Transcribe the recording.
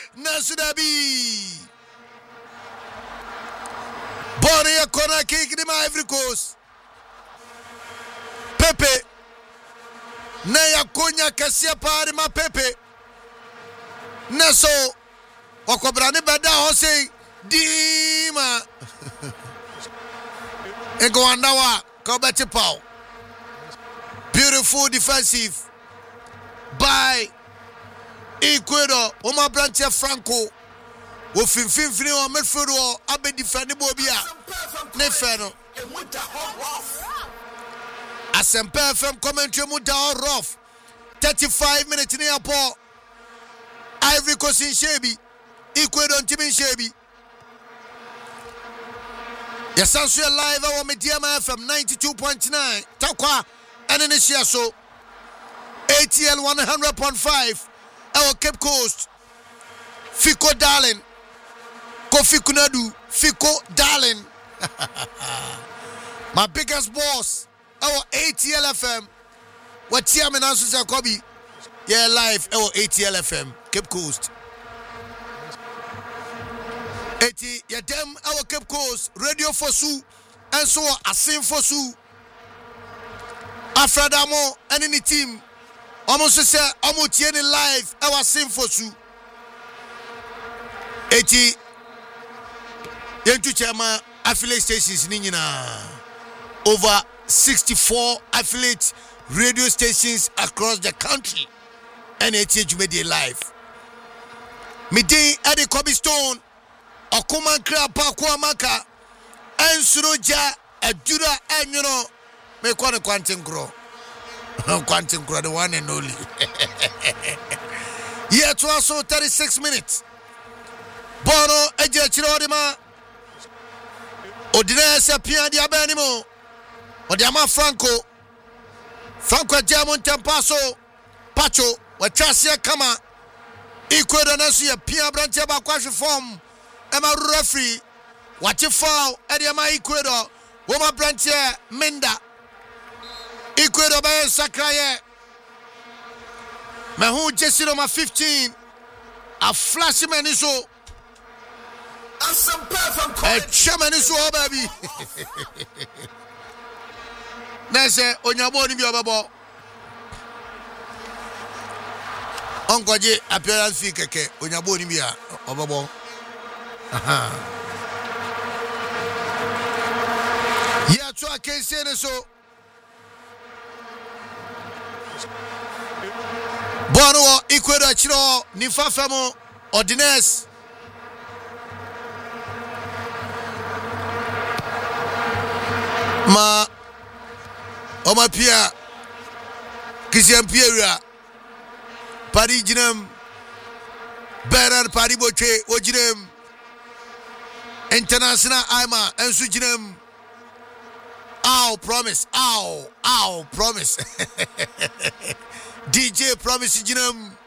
Nasudabi. Boria corner kick in my Ivory Coast. Pepe. Naya konya kasia pari ma Pepe. Neso. Wakobrani bada hose. Dima. Ego andawa. Kobeti Pau. Beautiful defensive by Ecuador. Oma Branche Franco. Wofinfinfini o midfield o abe defend bobia. Ne feno. Asempe FM commentary mu da rough. 35 minutes near Paul. Ivory Coast in Shebi. Ecuador team in Shebi. Yes, I'm live on Media FM 92.9. Takwa and Initial so ATL 100.5. Our Cape Coast. Fico Darling. Kofi Kunadu. Fico Darling. My biggest boss. Our ATL FM. What chairman answers Kobe? Yeah, live. Our ATL FM. Cape Coast. 80 yadem our Cape Coast radio for su and so asin for su Afradamo and any team almost say almost any live our asin for su 80 yentu chama affiliate stations ni nyina over 64 affiliate radio stations across the country and 80 media live midday at the Kobe Stone Okuman krapa kwa maka ensuroja adura enyono me kwane kwantin kro the one and only yeah to also 36 minutes bono eje chirodima Odinese pia dia benimo Odiama Franco Jamon Tempaso Pacho wachasia kama Ecuador nasu ya pia branche ba kwa form Emma referee, watch a foul at the Ecuador. Woman branch Minda Ecuador by Sakraye. Mahu Jesse number 15. A flashy man is so. A chairman is so, baby. Nese, on your body, your babo. Uncle J appearance fee, on your body, your babo. Yeah, so I can't say so. Bono Ecuador Chiro Nifa Famo Ordines. Ma Oma Pia Christian Pierre Paris Jinem Bernard Paris Boche Ojinem International Ima and Sujinem. Ow, promise. Ow, promise. DJ promise Jinem.